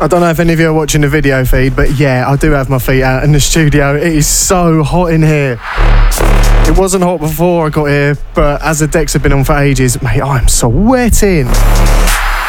I don't know if any of you are watching the video feed, but yeah, I do have my feet out in the studio. It is so hot in here. It wasn't hot before I got here, but as the decks have been on for ages, mate, I'm sweating.